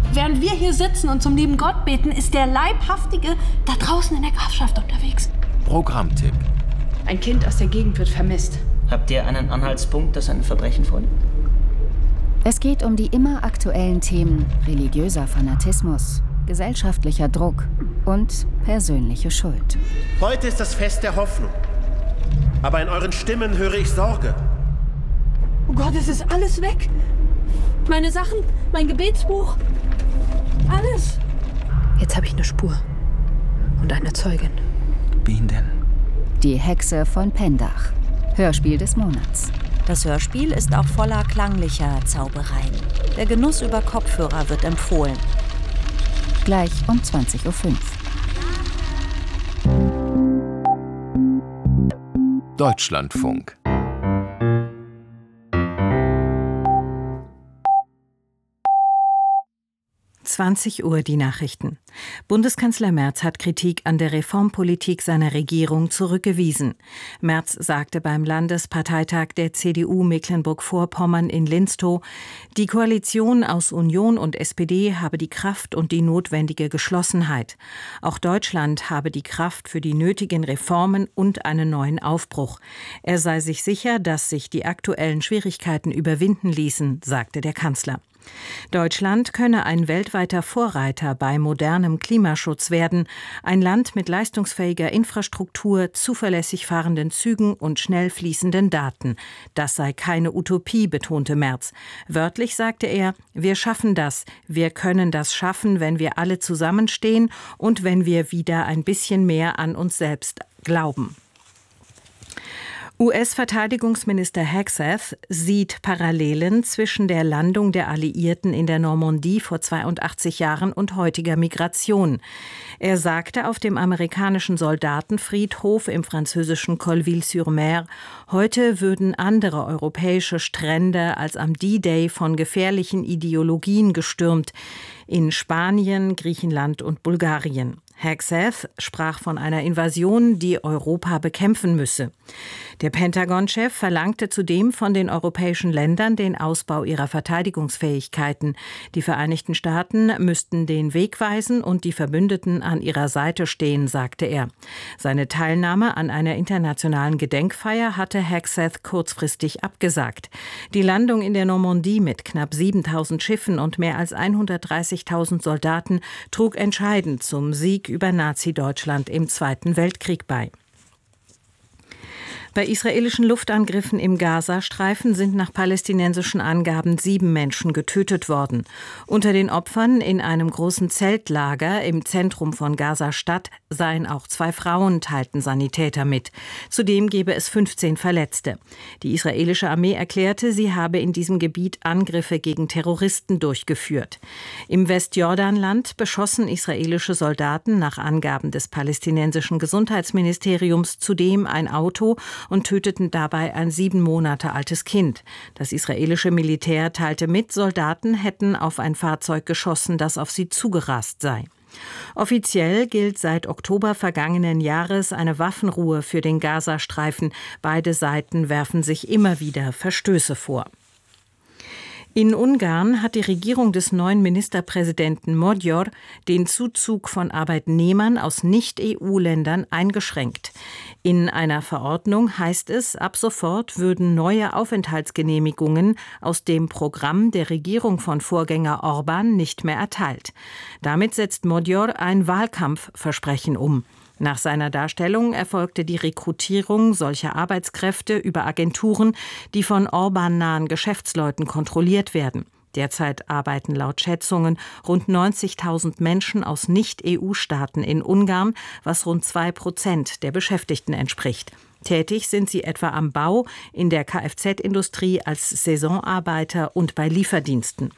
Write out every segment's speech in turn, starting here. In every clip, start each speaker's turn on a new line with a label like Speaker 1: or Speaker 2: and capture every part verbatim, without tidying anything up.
Speaker 1: Während wir hier sitzen und zum lieben Gott beten, ist der Leibhaftige da draußen in der Grafschaft unterwegs.
Speaker 2: Programmtipp.
Speaker 3: Ein Kind aus der Gegend wird vermisst.
Speaker 4: Habt ihr einen Anhaltspunkt, das ein Verbrechen vorliegt?
Speaker 5: Es geht um die immer aktuellen Themen religiöser Fanatismus, gesellschaftlicher Druck und persönliche Schuld.
Speaker 6: Heute ist das Fest der Hoffnung. Aber in euren Stimmen höre ich Sorge.
Speaker 1: Oh Gott, es ist alles weg. Meine Sachen, mein Gebetsbuch, alles.
Speaker 3: Jetzt habe ich eine Spur und eine Zeugin.
Speaker 2: Wen denn?
Speaker 5: Die Hexe von Pendach. Hörspiel des Monats.
Speaker 7: Das Hörspiel ist auch voller klanglicher Zaubereien. Der Genuss über Kopfhörer wird empfohlen.
Speaker 5: Gleich um zwanzig Uhr fünf.
Speaker 2: Deutschlandfunk.
Speaker 8: zwanzig Uhr die Nachrichten. Bundeskanzler Merz hat Kritik an der Reformpolitik seiner Regierung zurückgewiesen. Merz sagte beim Landesparteitag der C D U Mecklenburg-Vorpommern in Linstow, die Koalition aus Union und S P D habe die Kraft und die notwendige Geschlossenheit. Auch Deutschland habe die Kraft für die nötigen Reformen und einen neuen Aufbruch. Er sei sich sicher, dass sich die aktuellen Schwierigkeiten überwinden ließen, sagte der Kanzler. Deutschland könne ein weltweiter Vorreiter bei modernem Klimaschutz werden, ein Land mit leistungsfähiger Infrastruktur, zuverlässig fahrenden Zügen und schnell fließenden Daten. Das sei keine Utopie, betonte Merz. Wörtlich sagte er, wir schaffen das, wir können das schaffen, wenn wir alle zusammenstehen und wenn wir wieder ein bisschen mehr an uns selbst glauben. U S-Verteidigungsminister Hegseth sieht Parallelen zwischen der Landung der Alliierten in der Normandie vor zweiundachtzig Jahren und heutiger Migration. Er sagte auf dem amerikanischen Soldatenfriedhof im französischen Colleville-sur-Mer, heute würden andere europäische Strände als am D-Day von gefährlichen Ideologien gestürmt, in Spanien, Griechenland und Bulgarien. Hegseth sprach von einer Invasion, die Europa bekämpfen müsse. Der Pentagon-Chef verlangte zudem von den europäischen Ländern den Ausbau ihrer Verteidigungsfähigkeiten. Die Vereinigten Staaten müssten den Weg weisen und die Verbündeten an ihrer Seite stehen, sagte er. Seine Teilnahme an einer internationalen Gedenkfeier hatte Hegseth kurzfristig abgesagt. Die Landung in der Normandie mit knapp siebentausend Schiffen und mehr als hundertdreißigtausend Soldaten trug entscheidend zum Sieg über Nazi-Deutschland im Zweiten Weltkrieg bei. Bei israelischen Luftangriffen im Gazastreifen sind nach palästinensischen Angaben sieben Menschen getötet worden. Unter den Opfern in einem großen Zeltlager im Zentrum von Gaza-Stadt seien auch zwei Frauen, teilten Sanitäter mit. Zudem gebe es fünfzehn Verletzte. Die israelische Armee erklärte, sie habe in diesem Gebiet Angriffe gegen Terroristen durchgeführt. Im Westjordanland beschossen israelische Soldaten nach Angaben des palästinensischen Gesundheitsministeriums zudem ein Auto und töteten dabei ein sieben Monate altes Kind. Das israelische Militär teilte mit, Soldaten hätten auf ein Fahrzeug geschossen, das auf sie zugerast sei. Offiziell gilt seit Oktober vergangenen Jahres eine Waffenruhe für den Gazastreifen. Beide Seiten werfen sich immer wieder Verstöße vor. In Ungarn hat die Regierung des neuen Ministerpräsidenten Magyar den Zuzug von Arbeitnehmern aus Nicht-E U-Ländern eingeschränkt. In einer Verordnung heißt es, ab sofort würden neue Aufenthaltsgenehmigungen aus dem Programm der Regierung von Vorgänger Orbán nicht mehr erteilt. Damit setzt Magyar ein Wahlkampfversprechen um. Nach seiner Darstellung erfolgte die Rekrutierung solcher Arbeitskräfte über Agenturen, die von Orbán-nahen Geschäftsleuten kontrolliert werden. Derzeit arbeiten laut Schätzungen rund neunzigtausend Menschen aus Nicht-E U-Staaten in Ungarn, was rund zwei Prozent der Beschäftigten entspricht. Tätig sind sie etwa am Bau, in der Kfz-Industrie als Saisonarbeiter und bei Lieferdiensten.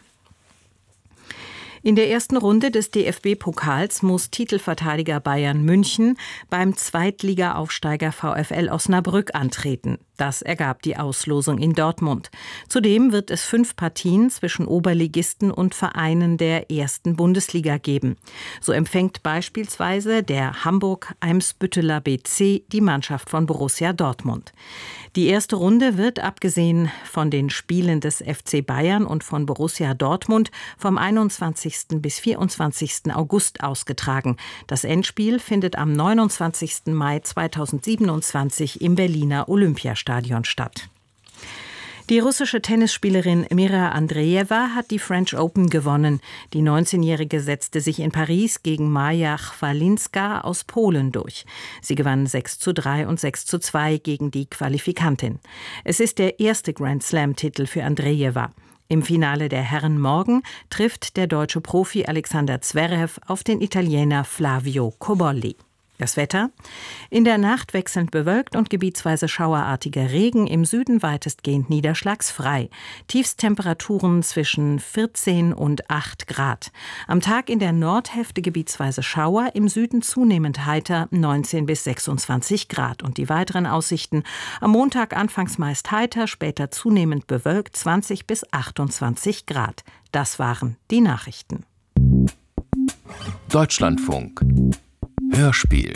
Speaker 8: In der ersten Runde des D F B-Pokals muss Titelverteidiger Bayern München beim Zweitliga-Aufsteiger VfL Osnabrück antreten. Das ergab die Auslosung in Dortmund. Zudem wird es fünf Partien zwischen Oberligisten und Vereinen der ersten Bundesliga geben. So empfängt beispielsweise der Hamburg-Eimsbütteler B C die Mannschaft von Borussia Dortmund. Die erste Runde wird, abgesehen von den Spielen des F C Bayern und von Borussia Dortmund, vom einundzwanzigsten bis vierundzwanzigsten August ausgetragen. Das Endspiel findet am neunundzwanzigsten Mai zweitausendsiebenundzwanzig im Berliner Olympiastadion statt. Die russische Tennisspielerin Mira Andreeva hat die French Open gewonnen. Die neunzehnjährige setzte sich in Paris gegen Maja Chwalinska aus Polen durch. Sie gewann sechs zu drei und sechs zu zwei gegen die Qualifikantin. Es ist der erste Grand-Slam-Titel für Andreeva. Im Finale der Herren morgen trifft der deutsche Profi Alexander Zverev auf den Italiener Flavio Cobolli. Das Wetter: In der Nacht wechselnd bewölkt und gebietsweise schauerartiger Regen, im Süden weitestgehend niederschlagsfrei. Tiefsttemperaturen zwischen vierzehn und acht Grad. Am Tag in der Nordhälfte gebietsweise Schauer, im Süden zunehmend heiter, neunzehn bis sechsundzwanzig Grad. Und die weiteren Aussichten: Am Montag anfangs meist heiter, später zunehmend bewölkt, zwanzig bis achtundzwanzig Grad. Das waren die Nachrichten.
Speaker 2: Deutschlandfunk Hörspiel.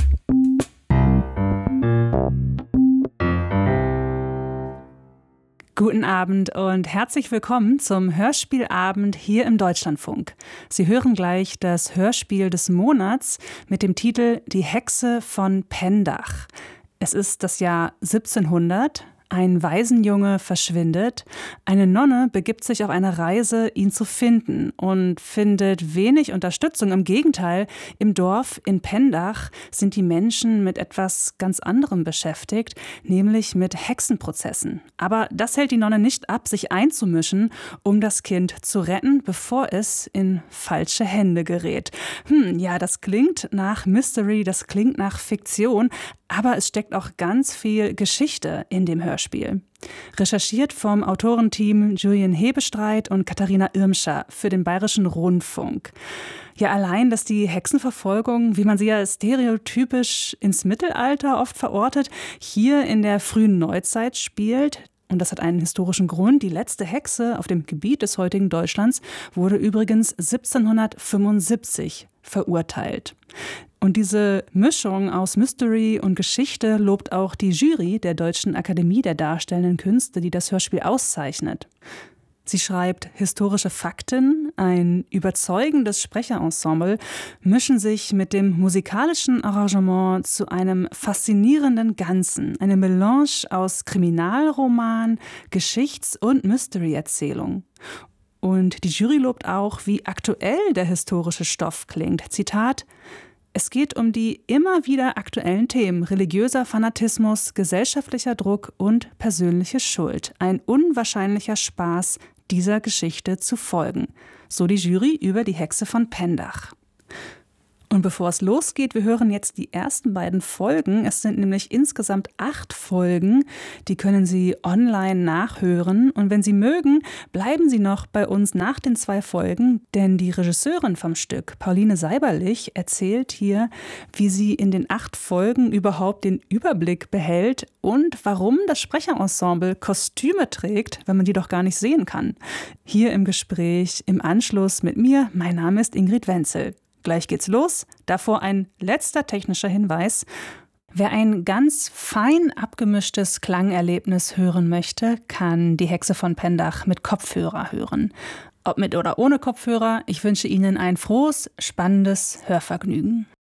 Speaker 9: Guten Abend und herzlich willkommen zum Hörspielabend hier im Deutschlandfunk. Sie hören gleich das Hörspiel des Monats mit dem Titel Die Hexe von Pendach. Es ist das Jahr siebzehnhundert. Ein Waisenjunge verschwindet. Eine Nonne begibt sich auf eine Reise, ihn zu finden, und findet wenig Unterstützung. Im Gegenteil, im Dorf in Pendach sind die Menschen mit etwas ganz anderem beschäftigt, nämlich mit Hexenprozessen. Aber das hält die Nonne nicht ab, sich einzumischen, um das Kind zu retten, bevor es in falsche Hände gerät. Hm, ja, das klingt nach Mystery, das klingt nach Fiktion, aber es steckt auch ganz viel Geschichte in dem Hörspiel. Recherchiert vom Autorenteam Julian Hebestreit und Katharina Irmscher für den Bayerischen Rundfunk. Ja, allein, dass die Hexenverfolgung, wie man sie ja stereotypisch ins Mittelalter oft verortet, hier in der frühen Neuzeit spielt. Und das hat einen historischen Grund. Die letzte Hexe auf dem Gebiet des heutigen Deutschlands wurde übrigens siebzehnhundertfünfundsiebzig verurteilt. Und diese Mischung aus Mystery und Geschichte lobt auch die Jury der Deutschen Akademie der Darstellenden Künste, die das Hörspiel auszeichnet. Sie schreibt, historische Fakten, ein überzeugendes Sprecherensemble mischen sich mit dem musikalischen Arrangement zu einem faszinierenden Ganzen. Eine Melange aus Kriminalroman, Geschichts- und Mystery-Erzählung. Und die Jury lobt auch, wie aktuell der historische Stoff klingt. Zitat: Es geht um die immer wieder aktuellen Themen religiöser Fanatismus, gesellschaftlicher Druck und persönliche Schuld. Ein unwahrscheinlicher Spaß, dieser Geschichte zu folgen. So die Jury über die Hexe von Pendach. Und bevor es losgeht, wir hören jetzt die ersten beiden Folgen. Es sind nämlich insgesamt acht Folgen. Die können Sie online nachhören. Und wenn Sie mögen, bleiben Sie noch bei uns nach den zwei Folgen. Denn die Regisseurin vom Stück, Pauline Seiberlich, erzählt hier, wie sie in den acht Folgen überhaupt den Überblick behält und warum das Sprecherensemble Kostüme trägt, wenn man die doch gar nicht sehen kann. Hier im Gespräch im Anschluss mit mir. Mein Name ist Ingrid Wenzel. Gleich geht's los. Davor ein letzter technischer Hinweis. Wer ein ganz fein abgemischtes Klangerlebnis hören möchte, kann die Hexe von Pendach mit Kopfhörer hören. Ob mit oder ohne Kopfhörer, ich wünsche Ihnen ein frohes, spannendes Hörvergnügen.